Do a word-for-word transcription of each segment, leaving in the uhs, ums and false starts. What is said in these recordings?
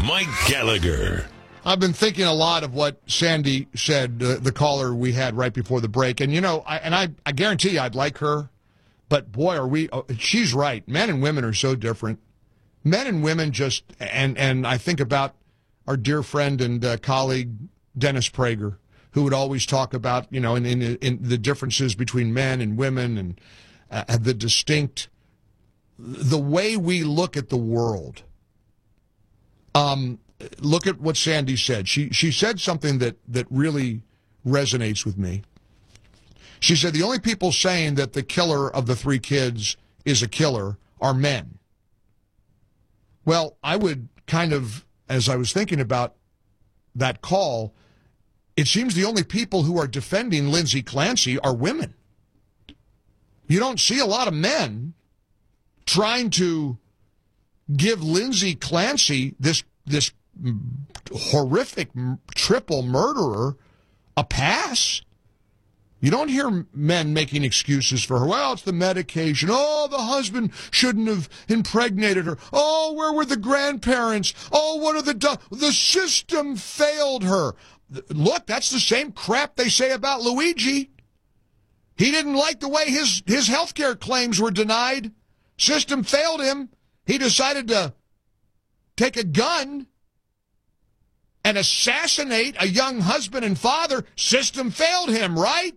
Mike Gallagher. I've been thinking a lot of what Sandy said, uh, the caller we had right before the break. And, you know, I, and I, I guarantee you I'd like her. But, boy, are we oh, – she's right. Men and women are so different. Men and women just – and and I think about our dear friend and uh, colleague Dennis Prager, who would always talk about, you know, in, in, in the differences between men and women and uh, the distinct – the way we look at the world. Um. Look at what Sandy said. She she said something that, that really resonates with me. She said the only people saying that the killer of the three kids is a killer are men. Well, I would kind of, as I was thinking about that call, it seems the only people who are defending Lindsay Clancy are women. You don't see a lot of men trying to give Lindsay Clancy, this this horrific triple murderer, a pass. You don't hear men making excuses for her. Well, it's the medication. Oh, the husband shouldn't have impregnated her. Oh, where were the grandparents? Oh, what are the do- the system failed her. Look, that's the same crap they say about Luigi. He didn't like the way his his health care claims were denied. System failed him. He decided to take a gun and assassinate a young husband and father. System failed him, right?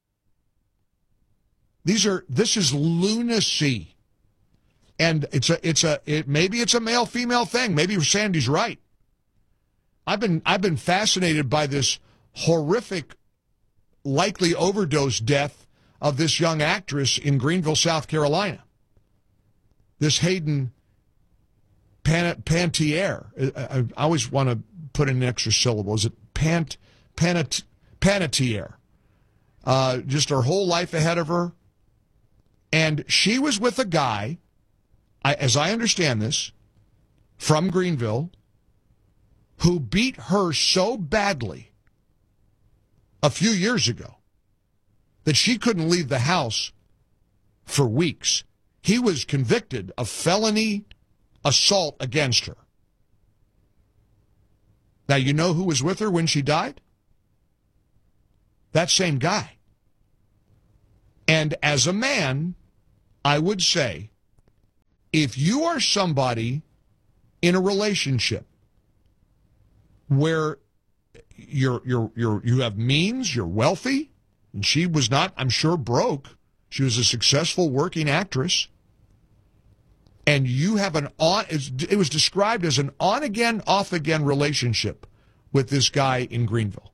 These are, this is lunacy. And it's a, it's a, it, maybe it's a male-female thing. Maybe Sandy's right. I've been, I've been fascinated by this horrific, likely overdose death of this young actress in Greenville, South Carolina. This Hayden Pan, Pantier. I, I always want to put in an extra syllable. Is it Pant, Panat, Panetier? Uh, just her whole life ahead of her. And she was with a guy, I, as I understand this, from Greenville, who beat her so badly a few years ago that she couldn't leave the house for weeks. He was convicted of felony assault against her. Now, you know who was with her when she died? That same guy. And as a man, I would say, if you are somebody in a relationship where you're, you're, you're, you have means, you're wealthy, and she was not, I'm sure, broke. She was a successful working actress. And you have an on, it was described as an on-again, off-again relationship with this guy in Greenville.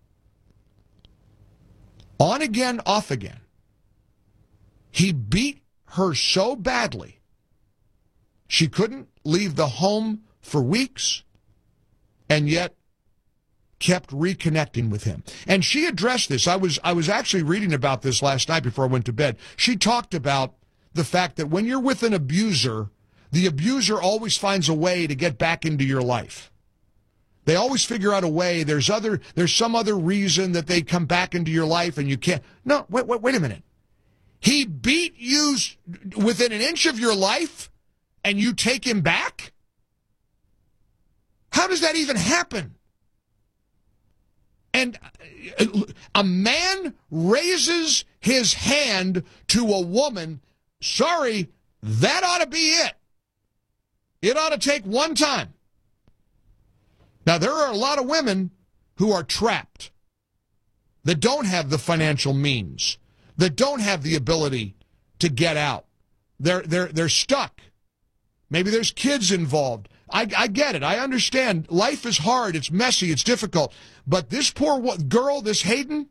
On-again, off-again. He beat her so badly, she couldn't leave the home for weeks, and yet kept reconnecting with him. And she addressed this. I was, I was actually reading about this last night before I went to bed. She talked about the fact that when you're with an abuser, the abuser always finds a way to get back into your life. They always figure out a way. There's other, there's some other reason that they come back into your life and you can't. No, wait, wait, wait a minute. He beat you within an inch of your life and you take him back? How does that even happen? And a man raises his hand to a woman. Sorry, that ought to be it. It ought to take one time. Now, there are a lot of women who are trapped, that don't have the financial means, that don't have the ability to get out. They're, they're, they're stuck. Maybe there's kids involved. I, I get it. I understand. Life is hard. It's messy. It's difficult. But this poor girl, this Hayden,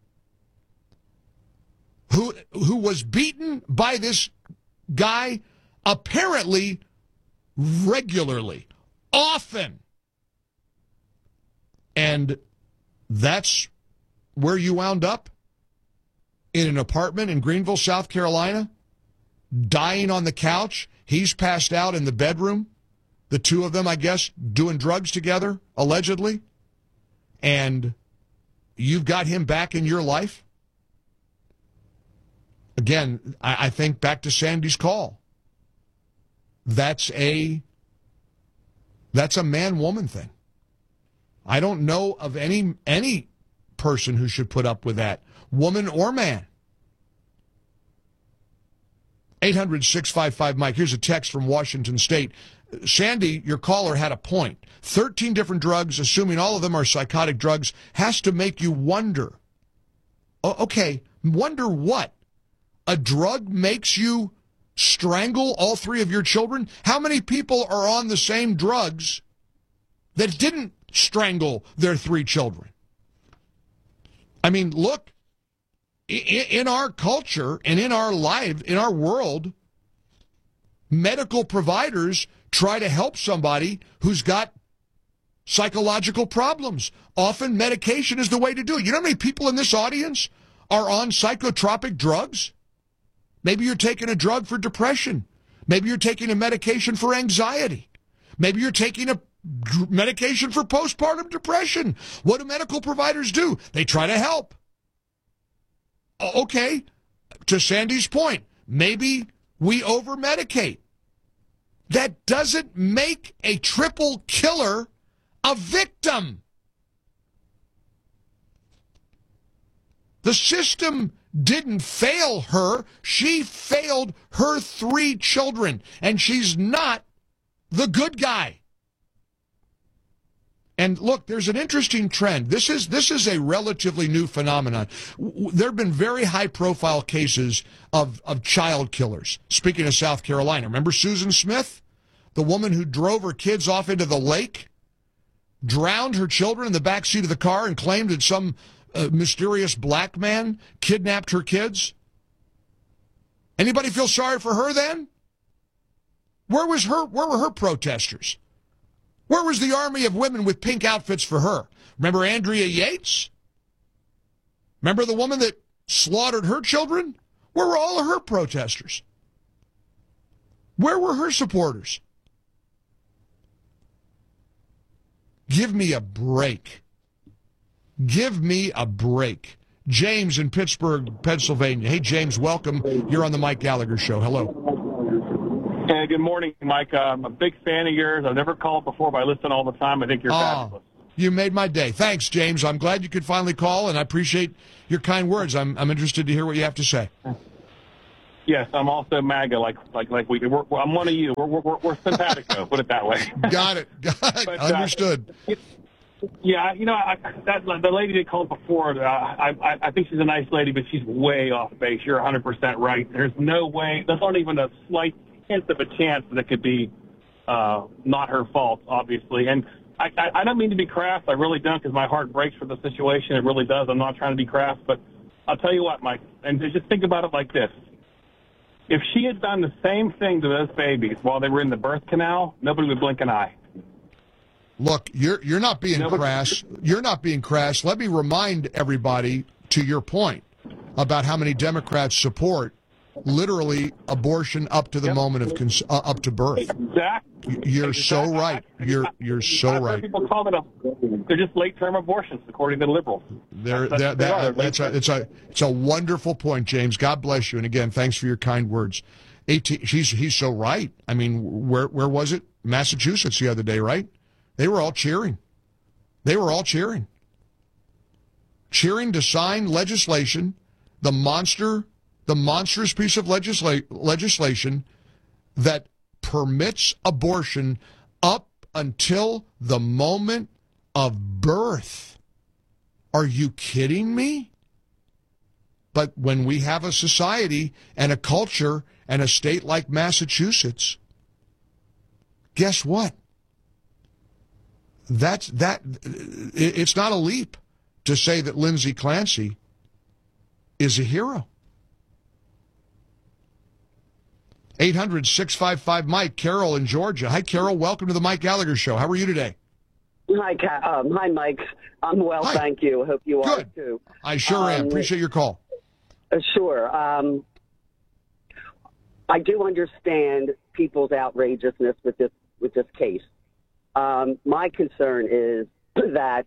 who, who was beaten by this guy apparently regularly, often. And that's where you wound up? In an apartment in Greenville, South Carolina, dying on the couch. He's passed out in the bedroom. The two of them, I guess, doing drugs together, allegedly. And you've got him back in your life? Again, I, I think back to Sandy's call. That's a That's a man-woman thing. I don't know of any any person who should put up with that, woman or man. eight hundred, six five five, Mike. Here's a text from Washington State. Sandy, your caller had a point. thirteen different drugs, assuming all of them are psychotic drugs, has to make you wonder. Oh, okay, wonder what? A drug makes you strangle all three of your children? How many people are on the same drugs that didn't strangle their three children? I mean, look, in our culture and in our life, in our world, medical providers try to help somebody who's got psychological problems. Often medication is the way to do it. You know how many people in this audience are on psychotropic drugs? Maybe you're taking a drug for depression. Maybe you're taking a medication for anxiety. Maybe you're taking a medication for postpartum depression. What do medical providers do? They try to help. Okay, to Sandy's point, maybe we over-medicate. That doesn't make a triple killer a victim. The system didn't fail her. She failed her three children, and she's not the good guy. And look, there's an interesting trend. This is this is a relatively new phenomenon. There have been very high-profile cases of, of child killers. Speaking of South Carolina, remember Susan Smith, the woman who drove her kids off into the lake, drowned her children in the back seat of the car, and claimed that some uh, mysterious black man kidnapped her kids? Anybody feel sorry for her then? Where was her? Where were her protesters? Where was the army of women with pink outfits for her? Remember Andrea Yates? Remember the woman that slaughtered her children? Where were all of her protesters? Where were her supporters? Give me a break. Give me a break. James in Pittsburgh, Pennsylvania. Hey, James, welcome. You're on the Mike Gallagher Show. Hello. Hey, good morning, Mike. Uh, I'm a big fan of yours. I've never called before, but I listen all the time. I think you're oh, fabulous. You made my day. Thanks, James. I'm glad you could finally call, and I appreciate your kind words. I'm I'm interested to hear what you have to say. Yes, I'm also MAGA, like like like we. We're, I'm one of you. We're we're, we're simpatico. Put it that way. Got it. Got it. But, Understood. Uh, yeah, you know, I, that the lady that called before, uh, I, I I think she's a nice lady, but she's way off base. You're one hundred percent right. There's no way. There's not even a slight hint of a chance that it could be uh, not her fault, obviously. And I, I, I don't mean to be crass. I really don't, because my heart breaks for the situation. It really does. I'm not trying to be crass, but I'll tell you what, Mike, and just think about it like this. If she had done the same thing to those babies while they were in the birth canal, nobody would blink an eye. Look, you're you're not being nobody- crass. You're not being crass. Let me remind everybody, to your point, about how many Democrats support literally abortion up to the yep. moment of cons- uh, up to birth. Exactly. You're exactly. so right. You're you're so I've right. heard people call it a, they're just late-term abortions, according to the liberals. There, That's, that, that, that's a, it's a it's a wonderful point, James. God bless you, and again, thanks for your kind words. eighteen, he's he's so right. I mean, where where was it? Massachusetts the other day, right? They were all cheering. They were all cheering, cheering to sign legislation, the monster. The monstrous piece of legisla- legislation that permits abortion up until the moment of birth. Are you kidding me? But when we have a society and a culture and a state like Massachusetts, guess what? That's that. It's not a leap to say that Lindsay Clancy is a hero. eight hundred, six five five, Mike. Carol in Georgia. Hi, Carol. Welcome to the Mike Gallagher Show. How are you today? Hi, um, hi, Mike. I'm well, Hi. thank you. I hope you Good. are, too. I sure um, am. Appreciate your call. Uh, sure. Um, I do understand people's outrageousness with this with this case. Um, my concern is that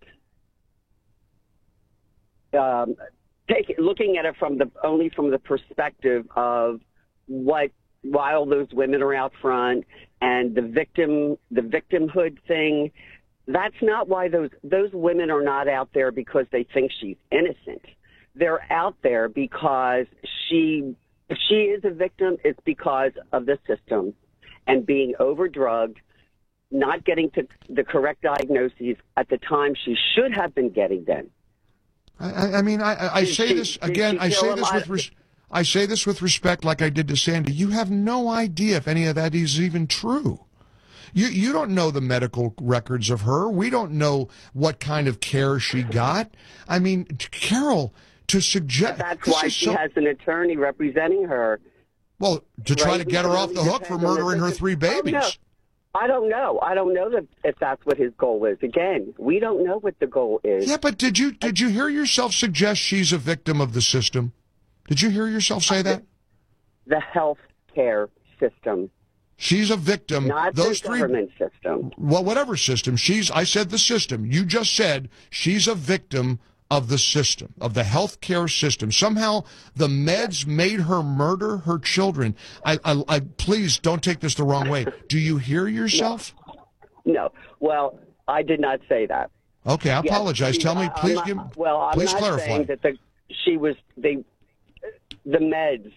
um, take, looking at it from the only from the perspective of what while those women are out front and the victim, the victimhood thing. That's not why those those women are not out there because they think she's innocent. They're out there because she, if she is a victim, it's because of the system and being overdrugged, not getting to the correct diagnoses at the time she should have been getting them. I, I mean, I, I say she, this again. I say this with res- I say this with respect, like I did to Sandy. You have no idea if any of that is even true. You you don't know the medical records of her. We don't know what kind of care she got. I mean, Carol, to suggest that's why she so, has an attorney representing her. Well, to try right? to get her off the hook for murdering her three babies. Oh, no. I don't know. I don't know that if that's what his goal is. Again, we don't know what the goal is. Yeah, but did you did you hear yourself suggest she's a victim of the system? Did you hear yourself say that? The health care system. She's a victim. Not Those the three, government system. Well, whatever system. She's. I said the system. You just said she's a victim of the system, of the health care system. Somehow the meds made her murder her children. I, I, I please don't take this the wrong way. Do you hear yourself? No. no. Well, I did not say that. Okay, I apologize. Yes, Tell me, please not, give. Well, I'm please not clarify. saying that the she was the the meds.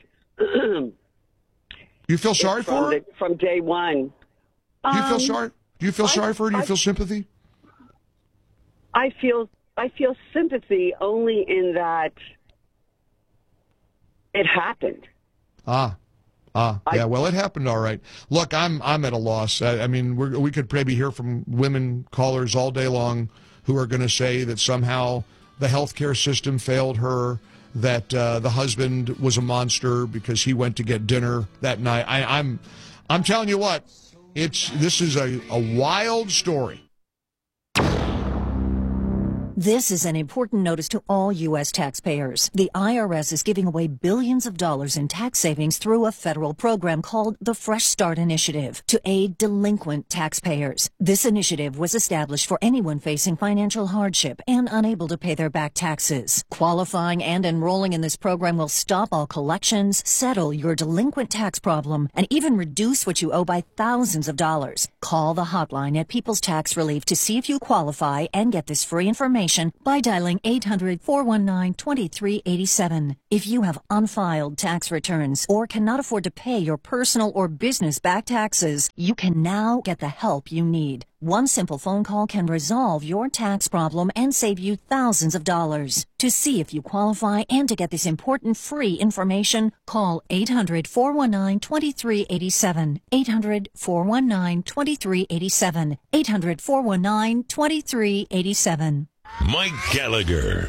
You feel sorry from for her? The, from day one. Do you feel um, sorry? Do you feel I, sorry for her? Do you I, feel sympathy? I feel I feel sympathy only in that it happened. Ah, ah, I, yeah. Well, it happened, all right. Look, I'm I'm at a loss. I, I mean, we're, we could maybe hear from women callers all day long who are going to say that somehow the healthcare system failed her, that uh, the husband was a monster because he went to get dinner that night. I, I'm, I'm telling you what, it's this is a, a wild story. This is an important notice to all U S taxpayers. The I R S is giving away billions of dollars in tax savings through a federal program called the Fresh Start Initiative to aid delinquent taxpayers. This initiative was established for anyone facing financial hardship and unable to pay their back taxes. Qualifying and enrolling in this program will stop all collections, settle your delinquent tax problem, and even reduce what you owe by thousands of dollars. Call the hotline at People's Tax Relief to see if you qualify and get this free information by dialing eight hundred, four one nine, two three eight seven. If you have unfiled tax returns or cannot afford to pay your personal or business back taxes, you can now get the help you need. One simple phone call can resolve your tax problem and save you thousands of dollars. To see if you qualify and to get this important free information, call eight hundred, four one nine, two three eight seven. eight hundred, four one nine, two three eight seven. eight hundred, four one nine, two three eight seven. Mike Gallagher.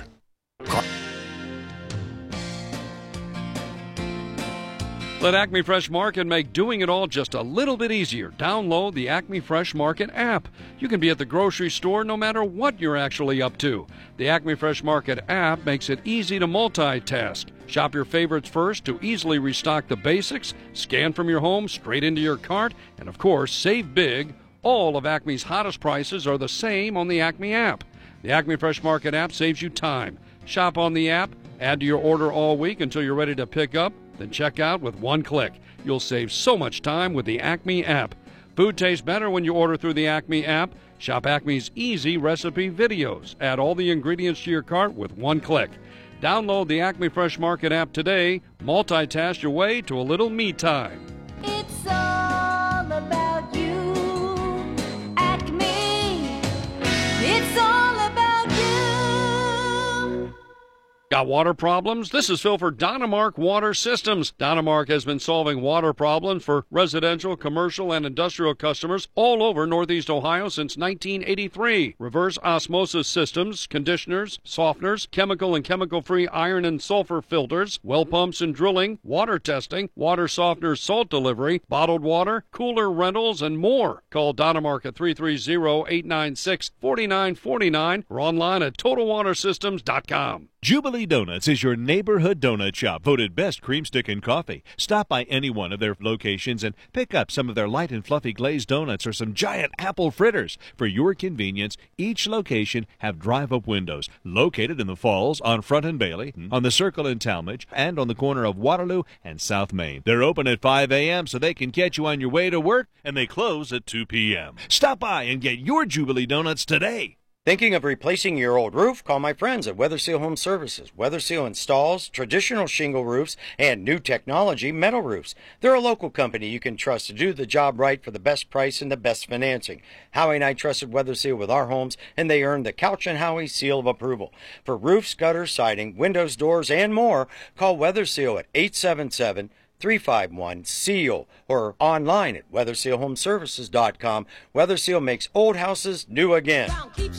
Let Acme Fresh Market make doing it all just a little bit easier. Download the Acme Fresh Market app. You can be at the grocery store no matter what you're actually up to. The Acme Fresh Market app makes it easy to multitask. Shop your favorites first to easily restock the basics, scan from your home straight into your cart, and of course, save big. All of Acme's hottest prices are the same on the Acme app. The Acme Fresh Market app saves you time. Shop on the app, add to your order all week until you're ready to pick up, then check out with one click. You'll save so much time with the Acme app. Food tastes better when you order through the Acme app. Shop Acme's easy recipe videos. Add all the ingredients to your cart with one click. Download the Acme Fresh Market app today. Multitask your way to a little me time. It's all about you, Acme. It's all about you. Got water problems? This is Phil for Dynamark Water Systems. Dynamark has been solving water problems for residential, commercial, and industrial customers all over Northeast Ohio since nineteen eighty-three. Reverse osmosis systems, conditioners, softeners, chemical and chemical-free iron and sulfur filters, well pumps and drilling, water testing, water softeners, salt delivery, bottled water, cooler rentals, and more. Call Dynamark at three three zero, eight nine six, four nine four nine or online at total water systems dot com. Jubilee Donuts is your neighborhood donut shop, voted best cream stick and coffee. Stop by any one of their locations and pick up some of their light and fluffy glazed donuts or some giant apple fritters. For your convenience, each location have drive-up windows located in the Falls, on Front and Bailey, on the Circle in Talmadge, and on the corner of Waterloo and South Main. They're open at five a.m. so they can catch you on your way to work, and they close at two p.m. Stop by and get your Jubilee Donuts today. Thinking of replacing your old roof? Call my friends at Weather Seal Home Services. Weather Seal installs traditional shingle roofs and new technology metal roofs. They're a local company you can trust to do the job right for the best price and the best financing. Howie and I trusted Weather Seal with our homes, and they earned the Couch and Howie seal of approval. For roofs, gutters, siding, windows, doors, and more, call Weather Seal at eight seven seven, three five one, S E A L or online at weather seal home services dot com. Weather Seal makes old houses new again.